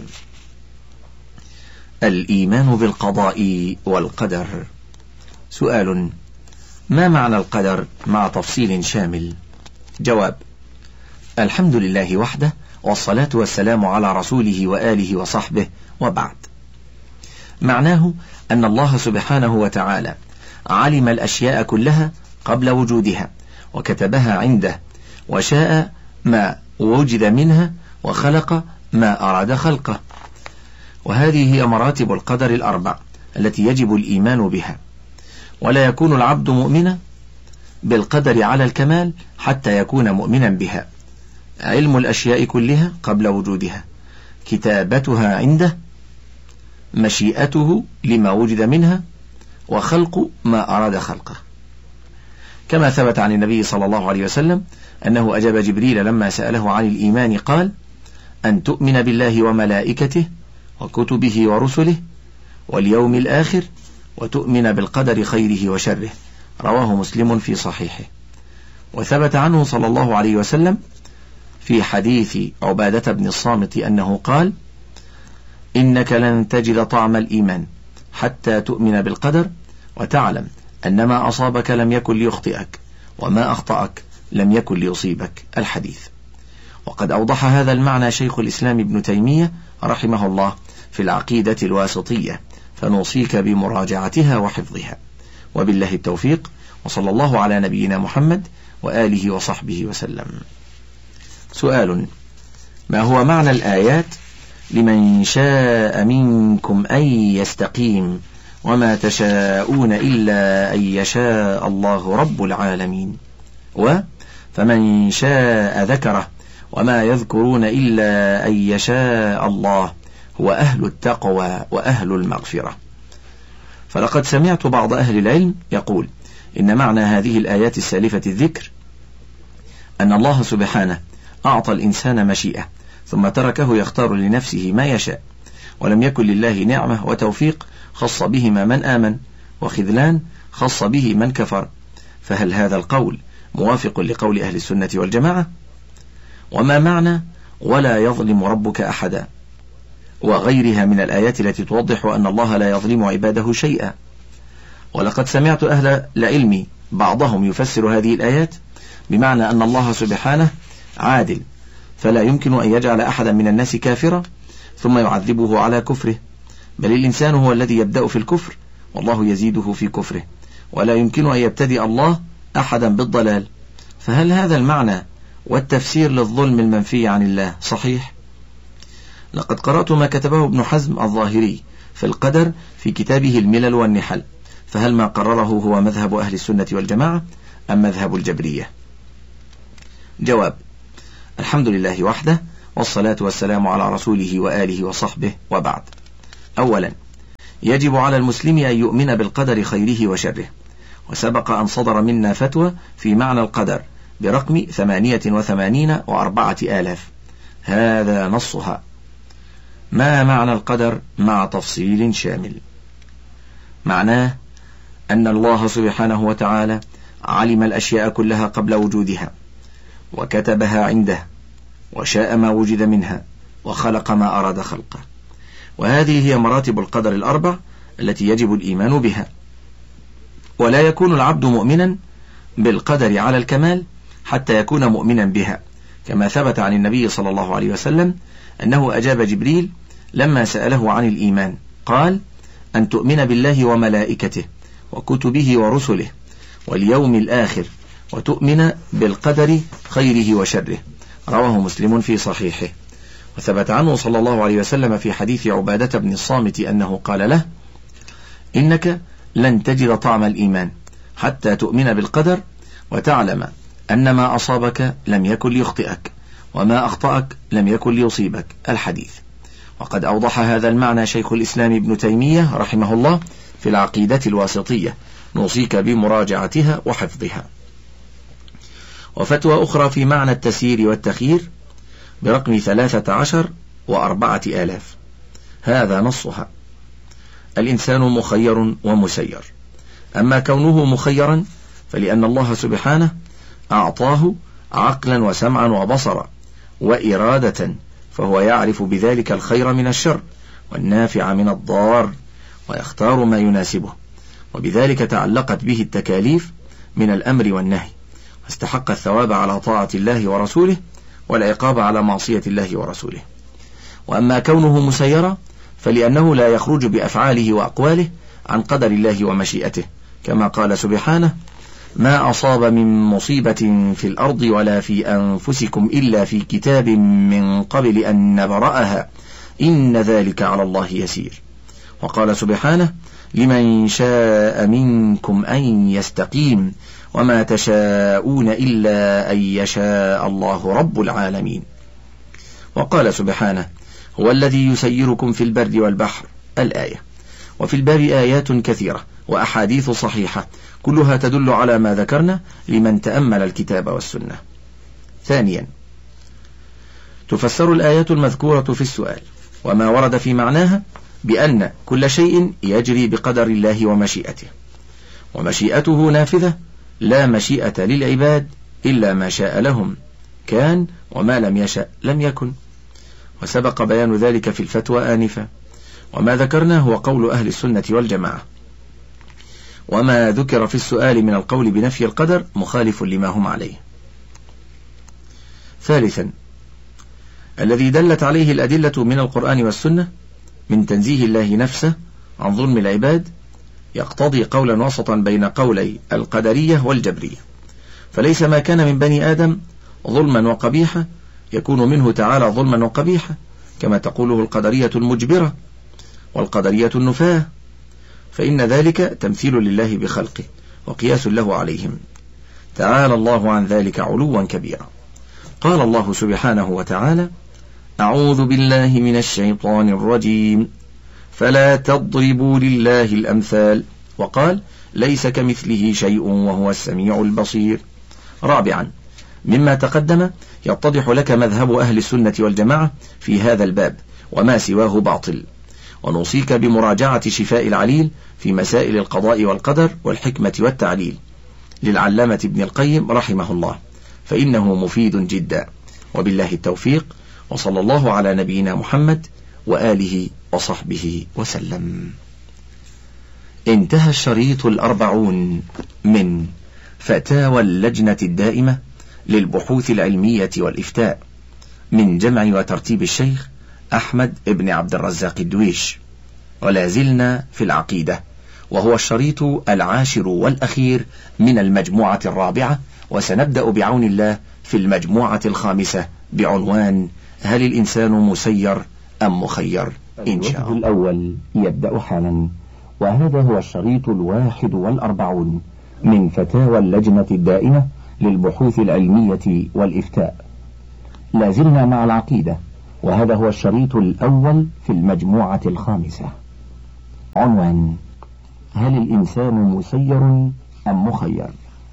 الإيمان بالقضاء والقدر. سؤال: ما معنى القدر مع تفصيل شامل؟ جواب: الحمد لله وحده، والصلاة والسلام على رسوله وآله وصحبه، وبعد. معناه أن الله سبحانه وتعالى علم الأشياء كلها قبل وجودها، وكتبها عنده، وشاء ما وجد منها، وخلق ما أراد خلقه. وهذه هي مراتب القدر الأربع التي يجب الإيمان بها. ولا يكون العبد مؤمنا بالقدر على الكمال حتى يكون مؤمنا بها: علم الأشياء كلها قبل وجودها، كتابتها عنده، مشيئته لما وجد منها، وخلق ما أراد خلقه. كما ثبت عن النبي صلى الله عليه وسلم أنه أجاب جبريل لما سأله عن الإيمان قال: أن تؤمن بالله وملائكته وكتبه ورسله واليوم الآخر، وتؤمن بالقدر خيره وشره. رواه مسلم في صحيحه. وثبت عنه صلى الله عليه وسلم في حديث عبادة بن الصامت أنه قال: إنك لن تجد طعم الإيمان حتى تؤمن بالقدر، وتعلم أن ما أصابك لم يكن ليخطئك، وما أخطأك لم يكن ليصيبك. الحديث. وقد أوضح هذا المعنى شيخ الإسلام ابن تيمية رحمه الله في العقيدة الواسطية، فنوصيك بمراجعتها وحفظها. وبالله التوفيق، وصلى الله على نبينا محمد وآله وصحبه وسلم. سؤال: ما هو معنى الآيات لمن شاء منكم أن يستقيم وما تشاءون إلا أن يشاء الله رب العالمين، وفمن شاء ذكره وما يذكرون إلا أن يشاء الله هو أهل التقوى وأهل المغفرة؟ فلقد سمعت بعض أهل العلم يقول إن معنى هذه الآيات السالفة الذكر أن الله سبحانه أعطى الإنسان مشيئة ثم تركه يختار لنفسه ما يشاء، ولم يكن لله نعمة وتوفيق خص بهما من آمن، وخذلان خص به من كفر. فهل هذا القول موافق لقول أهل السنة والجماعة؟ وما معنى ولا يظلم ربك أحدا وغيرها من الآيات التي توضح أن الله لا يظلم عباده شيئا؟ ولقد سمعت أهل العلم بعضهم يفسر هذه الآيات بمعنى أن الله سبحانه عادل، فلا يمكن أن يجعل أحدا من الناس كافرا ثم يعذبه على كفره، بل الإنسان هو الذي يبدأ في الكفر والله يزيده في كفره، ولا يمكن أن يبتدئ الله أحدا بالضلال. فهل هذا المعنى والتفسير للظلم المنفي عن الله صحيح؟ لقد قرأت ما كتبه ابن حزم الظاهري في القدر في كتابه الملل والنحل، فهل ما قرره هو مذهب أهل السنة والجماعة أم مذهب الجبرية؟ جواب: الحمد لله وحده، والصلاة والسلام على رسوله وآله وصحبه، وبعد. أولا، يجب على المسلم أن يؤمن بالقدر خيره وشره، وسبق أن صدر منا فتوى في معنى القدر برقم ثمانية وثمانين وأربعة آلاف، هذا نصها. ما معنى القدر مع تفصيل شامل؟ معناه أن الله سبحانه وتعالى علم الأشياء كلها قبل وجودها، وكتبها عنده، وشاء ما وجد منها، وخلق ما أراد خلقه. وهذه هي مراتب القدر الأربع التي يجب الإيمان بها. ولا يكون العبد مؤمنا بالقدر على الكمال حتى يكون مؤمنا بها، كما ثبت عن النبي صلى الله عليه وسلم أنه أجاب جبريل لما سأله عن الإيمان، قال: أن تؤمن بالله وملائكته وكتبه ورسله واليوم الآخر، وتؤمن بالقدر خيره وشره. رواه مسلم في صحيحه. وثبت عنه صلى الله عليه وسلم في حديث عبادة بن الصامت أنه قال له: إنك لن تجد طعم الإيمان حتى تؤمن بالقدر وتعلم أن ما أصابك لم يكن ليخطئك، وما أخطأك لم يكن ليصيبك. الحديث. وقد أوضح هذا المعنى شيخ الإسلام ابن تيمية رحمه الله في العقيدة الواسطية، نوصيك بمراجعتها وحفظها. وفتوى أخرى في معنى التسيير والتخيير برقم ثلاثة عشر وأربعة آلاف، هذا نصها. الإنسان مخير ومسير، أما كونه مخيرا فلأن الله سبحانه أعطاه عقلا وسمعا وبصرا وإرادة، فهو يعرف بذلك الخير من الشر والنافع من الضار، ويختار ما يناسبه، وبذلك تعلقت به التكاليف من الأمر والنهي، واستحق الثواب على طاعة الله ورسوله والعقاب على معصية الله ورسوله. وأما كونه مسيرا فلأنه لا يخرج بأفعاله وأقواله عن قدر الله ومشيئته، كما قال سبحانه: ما أصاب من مصيبة في الأرض ولا في أنفسكم إلا في كتاب من قبل أن نبرأها إن ذلك على الله يسير. وقال سبحانه: لمن شاء منكم أن يستقيم وما تشاءون إلا أن يشاء الله رب العالمين. وقال سبحانه: هو الذي يسيركم في البر والبحر، الآية. وفي الباب آيات كثيرة وأحاديث صحيحة كلها تدل على ما ذكرنا لمن تأمل الكتاب والسنة. ثانيا، تفسر الآيات المذكورة في السؤال وما ورد في معناها بأن كل شيء يجري بقدر الله ومشيئته، ومشيئته نافذة، لا مشيئة للعباد إلا ما شاء لهم كان، وما لم يشأ لم يكن. وسبق بيان ذلك في الفتوى آنفا. وما ذكرناه هو قول أهل السنة والجماعة. وما ذكر في السؤال من القول بنفي القدر مخالف لما هم عليه. ثالثا، الذي دلت عليه الأدلة من القرآن والسنة من تنزيه الله نفسه عن ظلم العباد يقتضي قولا وسطا بين قولي القدرية والجبرية، فليس ما كان من بني آدم ظلما وقبيحا يكون منه تعالى ظلما وقبيحا، كما تقوله القدرية المجبرة والقدرية النفاة، فإن ذلك تمثيل لله بخلقه وقياس له عليهم، تعالى الله عن ذلك علوا كبيرا. قال الله سبحانه وتعالى: أعوذ بالله من الشيطان الرجيم، فلا تضربوا لله الأمثال، وقال: ليس كمثله شيء وهو السميع البصير. رابعا، مما تقدم يتضح لك مذهب أهل السنة والجماعة في هذا الباب، وما سواه باطل. ونوصيك بمراجعة شفاء العليل في مسائل القضاء والقدر والحكمة والتعليل للعلامة ابن القيم رحمه الله، فإنه مفيد جدا. وبالله التوفيق، وصلى الله على نبينا محمد وآله وصحبه وسلم. انتهى الشريط الأربعون من فتاوى اللجنة الدائمة للبحوث العلمية والإفتاء من جمع وترتيب الشيخ أحمد بن عبد الرزاق الدويش، ولا زلنا في العقيدة، وهو الشريط العاشر والأخير من المجموعة الرابعة، وسنبدأ بعون الله في المجموعة الخامسة بعنوان: هل الإنسان مسير أم مخير؟ إن شاء الله. الأول يبدأ حالا، وهذا هو الشريط الواحد والأربعون من فتاوى اللجنة الدائمة للبحوث العلمية والإفتاء. لازلنا مع العقيدة، وهذا هو الشريط الأول في المجموعة الخامسة. عنوان: هل الإنسان مسير أم مخير؟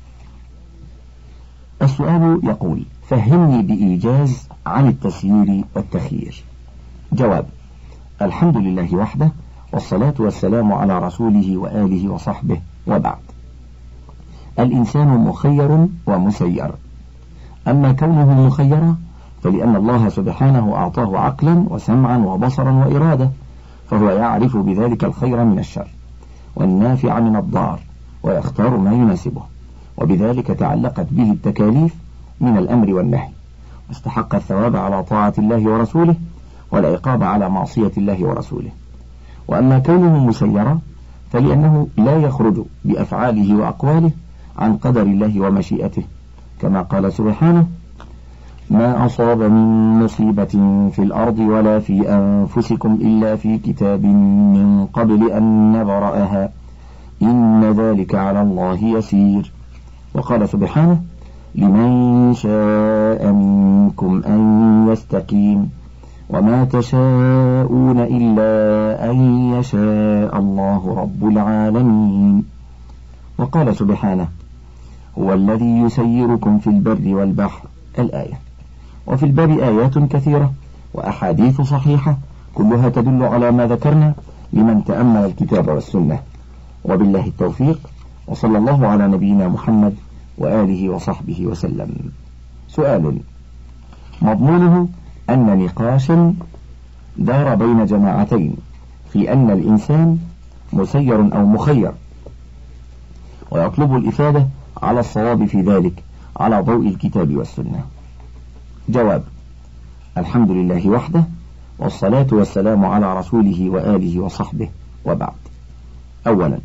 السؤال يقول: فهمني بإيجاز عن التسيير والتخيير. جواب: الحمد لله وحده، والصلاة والسلام على رسوله وآله وصحبه، وبعد. الإنسان مخير ومسير. أما كونه مخيرا فلأن الله سبحانه أعطاه عقلا وسمعا وبصرا وإرادة، فهو يعرف بذلك الخير من الشر والنافع من الضار، ويختار ما يناسبه، وبذلك تعلقت به التكاليف من الأمر والنهي، واستحق الثواب على طاعة الله ورسوله والعقاب على معصية الله ورسوله. وأما كونه مسيرا فلأنه لا يخرج بأفعاله وأقواله عن قدر الله ومشيئته، كما قال سبحانه: ما أصاب من مصيبة في الأرض ولا في أنفسكم إلا في كتاب من قبل أن نبرأها إن ذلك على الله يسير. وقال سبحانه: لمن شاء منكم أن يستقيم وما تشاءون إلا أن يشاء الله رب العالمين. وقال سبحانه: هو الذي يسيركم في البر والبحر، الآية. وفي البر آيات كثيرة وأحاديث صحيحة كلها تدل على ما ذكرنا لمن تأمل الكتاب والسنة. وبالله التوفيق، وصلى الله على نبينا محمد وآله وصحبه وسلم. سؤال: مضمونه أن نقاشا دار بين جماعتين في أن الإنسان مسير أو مخير، ويطلب الإفادة على الصواب في ذلك على ضوء الكتاب والسنة. جواب: الحمد لله وحده، والصلاة والسلام على رسوله وآله وصحبه، وبعد. أولا،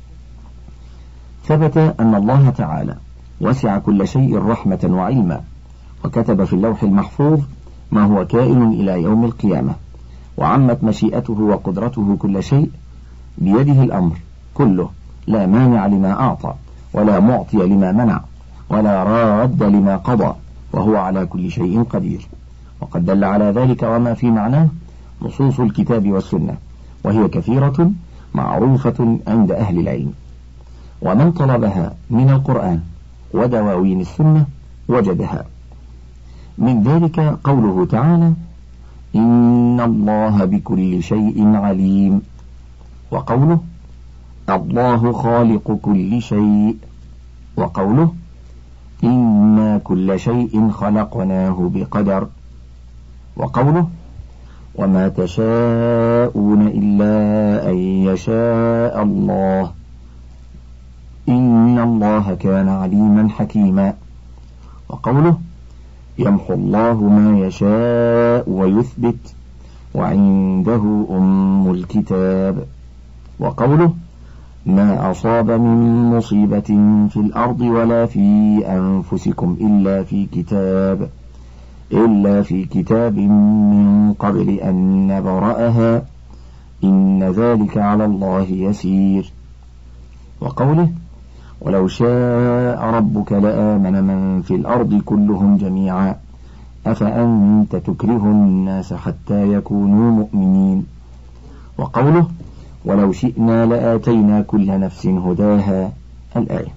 ثبت أن الله تعالى وسع كل شيء رحمة وعلما، وكتب في اللوح المحفوظ ما هو كائن إلى يوم القيامة، وعمت مشيئته وقدرته كل شيء، بيده الأمر كله، لا مانع لما أعطى ولا معطي لما منع ولا راد لما قضى، وهو على كل شيء قدير. وقد دل على ذلك وما في معناه نصوص الكتاب والسنة، وهي كثيرة معروفة عند أهل العلم، ومن طلبها من القرآن ودواوين السنة وجدها. من ذلك قوله تعالى: إن الله بكل شيء عليم، وقوله: الله خالق كل شيء، وقوله: إنا كل شيء خلقناه بقدر، وقوله: وما تشاءون إلا أن يشاء الله إن الله كان عليما حكيما، وقوله: يمحو الله ما يشاء ويثبت وعنده أم الكتاب، وقوله: ما أصاب من مصيبة في الأرض ولا في أنفسكم إلا في كتاب إلا في كتاب من قبل أن نبرأها إن ذلك على الله يسير، وقوله: ولو شاء ربك لآمن من في الأرض كلهم جميعا أفأنت تكره الناس حتى يكونوا مؤمنين، وقوله: ولو شئنا لآتينا كل نفس هداها، الآية.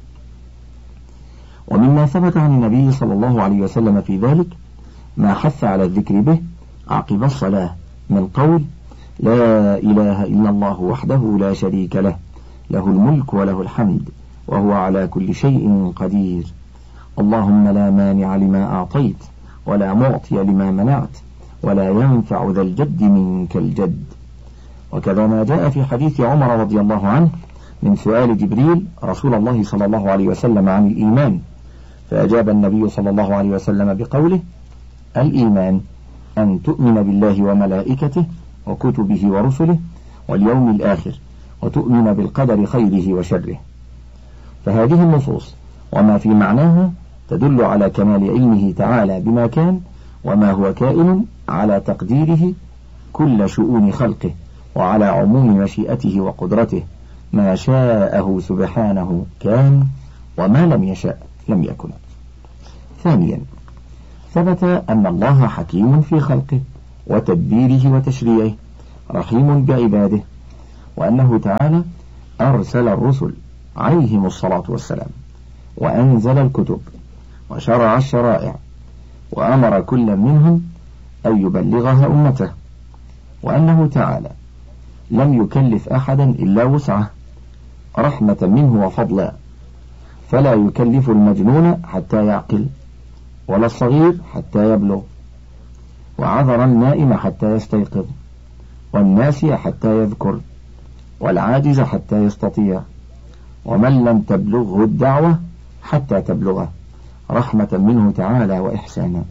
ومما ثبت عن النبي صلى الله عليه وسلم في ذلك ما حث على الذكر به عقب الصلاة من قول: لا إله إلا الله وحده لا شريك له، له الملك وله الحمد وهو على كل شيء قدير، اللهم لا مانع لما أعطيت ولا معطي لما منعت ولا ينفع ذا الجد منك الجد. وكذا ما جاء في حديث عمر رضي الله عنه من سؤال جبريل رسول الله صلى الله عليه وسلم عن الإيمان، فأجاب النبي صلى الله عليه وسلم بقوله: الإيمان أن تؤمن بالله وملائكته وكتبه ورسله واليوم الآخر وتؤمن بالقدر خيره وشره. فهذه النصوص وما في معناها تدل على كمال علمه تعالى بما كان وما هو كائن، على تقديره كل شؤون خلقه، وعلى عموم مشيئته وقدرته، ما شاءه سبحانه كان وما لم يشأ لم يكن. ثانيا، ثبت أن الله حكيم في خلقه وتدبيره وتشريعه، رحيم بعباده، وأنه تعالى أرسل الرسل عليهم الصلاة والسلام، وأنزل الكتب، وشرع الشرائع، وأمر كل منهم أن يبلغها أمته، وأنه تعالى لم يكلف أحدا إلا وسعه رحمة منه وفضلا، فلا يكلف المجنون حتى يعقل، ولا الصغير حتى يبلغ، وعذر النائم حتى يستيقظ، والناسي حتى يذكر، والعاجز حتى يستطيع، ومن لم تبلغه الدعوة حتى تبلغه، رحمة منه تعالى وإحسانا.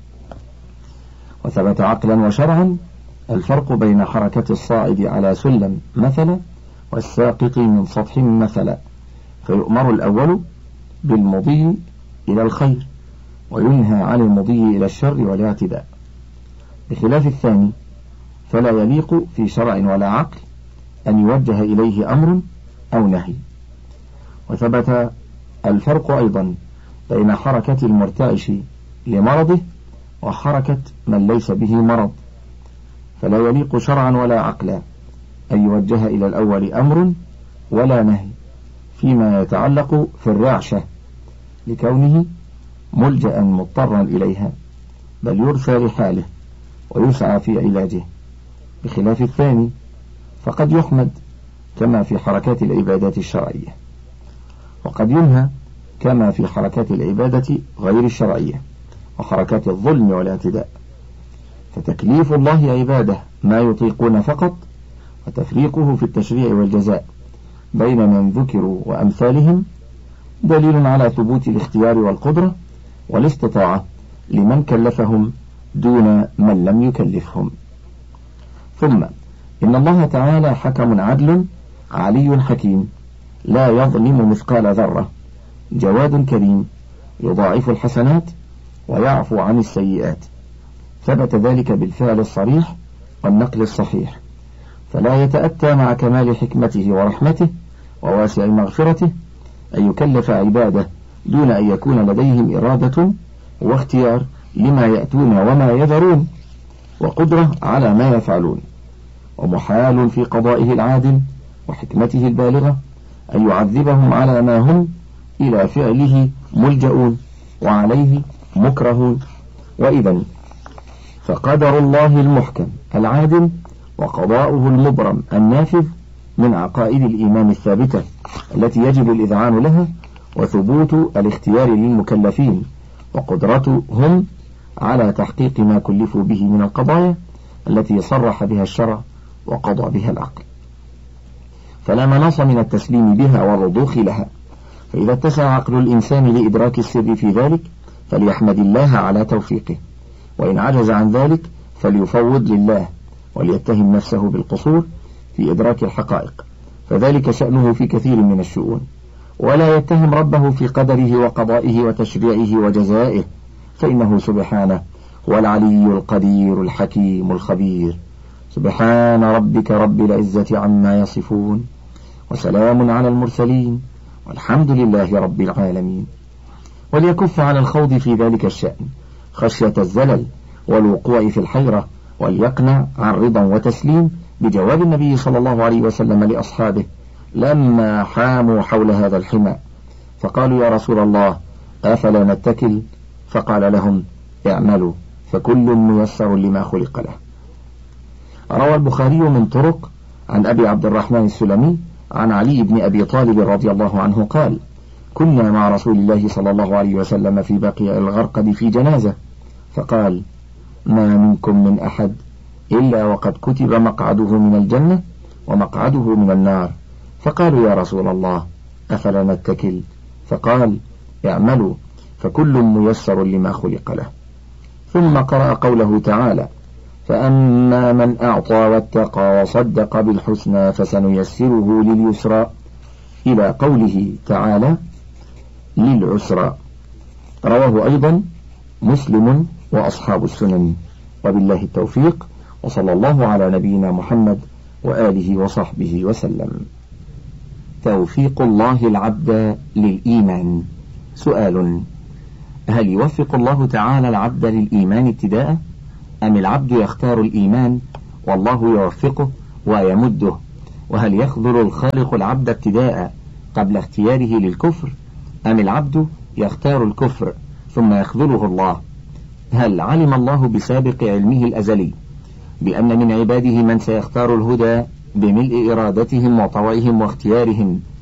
وثبت عقلا وشرعا الفرق بين حركة الصاعد على سلم مثلا والساقط من سطح مثلا، فيؤمر الأول بالمضي إلى الخير، وينهى عن المضي إلى الشر والاعتداء، بخلاف الثاني فلا يليق في شرع ولا عقل أن يوجه إليه أمر أو نهي. وثبت الفرق أيضا بين حركة المرتعش لمرضه وحركة من ليس به مرض، فلا يليق شرعا ولا عقلا أن يوجه إلى الأول أمر ولا نهي فيما يتعلق في الرعشة لكونه ملجأ مضطرا إليها، بل يرثى لحاله ويسعى في علاجه، بخلاف الثاني فقد يحمد كما في حركات العبادات الشرعية، وقد ينهى كما في حركات العبادة غير الشرعية وحركات الظلم والاعتداء. فتكليف الله عباده ما يطيقون فقط، وتفريقه في التشريع والجزاء بين من ذكروا وأمثالهم دليل على ثبوت الاختيار والقدرة والاستطاعة لمن كلفهم دون من لم يكلفهم. ثم إن الله تعالى حكم عدل علي حكيم، لا يظلم مثقال ذرة، جواد كريم، يضاعف الحسنات ويعفو عن السيئات، ثبت ذلك بالفعل الصريح والنقل الصحيح، فلا يتأتى مع كمال حكمته ورحمته وواسع مغفرته أن يكلف عباده دون أن يكون لديهم إرادة واختيار لما يأتون وما يذرون وقدرة على ما يفعلون، ومحال في قضائه العادل وحكمته البالغة أن يعذبهم على ما هم إلى فعله ملجؤون وعليه مكرهون. وإذا فقدر الله المحكم العادل وقضاؤه المبرم النافذ من عقائد الإيمان الثابتة التي يجب الإذعان لها، وثبوت الاختيار للمكلفين، وقدرتهم على تحقيق ما كلفوا به من القضايا التي صرح بها الشرع وقضى بها العقل، فلا مناص من التسليم بها والرضوخ لها. فإذا اتسع عقل الإنسان لإدراك السر في ذلك فليحمد الله على توفيقه، وإن عجز عن ذلك فليفوض لله وليتهم نفسه بالقصور في إدراك الحقائق، فذلك شأنه في كثير من الشؤون، ولا يتهم ربه في قدره وقضائه وتشريعه وجزائه، فإنه سبحانه هو العلي القدير الحكيم الخبير. سبحان ربك رب العزة عما يصفون، وسلام على المرسلين، والحمد لله رب العالمين. وليكف عن الخوض في ذلك الشأن خشية الزلل والوقوع في الحيرة، وليقنع عن رضا وتسليم بجواب النبي صلى الله عليه وسلم لأصحابه لما حاموا حول هذا الحمى فقالوا يا رسول الله أفلا نتكل؟ فقال لهم اعملوا فكل ميسر لما خلق له. روى البخاري من طرق عن أبي عبد الرحمن السلمي عن علي بن أبي طالب رضي الله عنه قال كنا مع رسول الله صلى الله عليه وسلم في بقيع الغرقد في جنازة، فقال ما منكم من أحد إلا وقد كتب مقعده من الجنة ومقعده من النار، فقالوا يا رسول الله أفلا نتكل؟ فقال اعملوا فكل ميسر لما خلق له. ثم قرأ قوله تعالى فأما من أعطى واتقى وصدق بالحسنى فسنيسره لليسرى إلى قوله تعالى للعسرى. رواه أيضا مسلم وأصحاب السنن. وبالله التوفيق، وصلى الله على نبينا محمد وآله وصحبه وسلم. توفيق الله العبد للإيمان. سؤال: هل يوفق الله تعالى العبد للإيمان ابتداء، أم العبد يختار الإيمان والله يوفقه ويمده؟ وهل يخذل الخالق العبد ابتداء قبل اختياره للكفر، أم العبد يختار الكفر ثم يخذله الله؟ هل علم الله بسابق علمه الأزلي بأن من عباده من سيختار الهدى بملء إرادتهم وطوعهم واختيارهم